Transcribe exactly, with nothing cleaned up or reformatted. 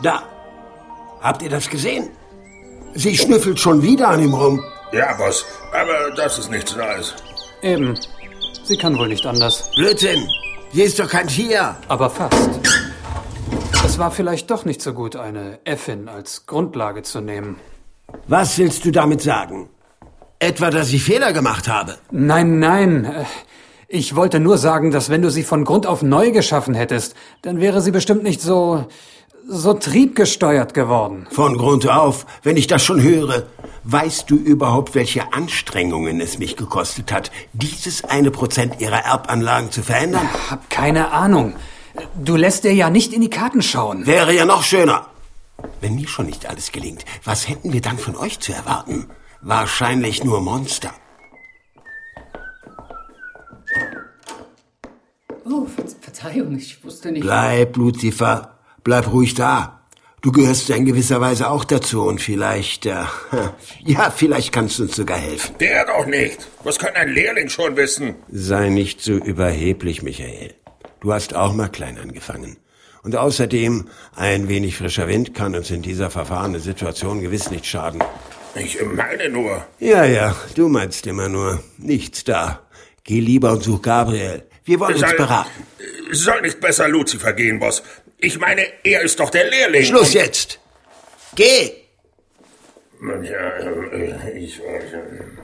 Da. Habt ihr das gesehen? Sie schnüffelt schon wieder an ihm rum. Ja, Boss, aber das ist nichts Neues. Eben. Sie kann wohl nicht anders. Blödsinn. Sie ist doch kein Tier. Aber fast. Es war vielleicht doch nicht so gut, eine Äffin als Grundlage zu nehmen. Was willst du damit sagen? Etwa, dass ich Fehler gemacht habe? Nein, nein. Ich wollte nur sagen, dass wenn du sie von Grund auf neu geschaffen hättest, dann wäre sie bestimmt nicht so... so triebgesteuert geworden. Von Grund auf, wenn ich das schon höre. Weißt du überhaupt, welche Anstrengungen es mich gekostet hat, dieses eine Prozent ihrer Erbanlagen zu verändern? Ich hab keine Ahnung. Du lässt dir ja nicht in die Karten schauen. Wäre ja noch schöner. Wenn mir schon nicht alles gelingt, was hätten wir dann von euch zu erwarten? Wahrscheinlich nur Monster. Oh, Ver Verzeihung, ich wusste nicht... Bleib, Lucifer. Bleib ruhig da. Du gehörst ja in gewisser Weise auch dazu und vielleicht, äh, ja, vielleicht kannst du uns sogar helfen. Der doch nicht. Was kann ein Lehrling schon wissen? Sei nicht so überheblich, Michael. Du hast auch mal klein angefangen. Und außerdem, ein wenig frischer Wind kann uns in dieser verfahrenen Situation gewiss nicht schaden. Ich meine nur. Ja, ja, du meinst immer nur. Nichts da. Geh lieber und such Gabriel. Wir wollen uns soll, beraten. Soll nicht besser Lucifer gehen, Boss. Ich meine, er ist doch der Lehrling. Schluss jetzt. Geh. Ja, ich weiß.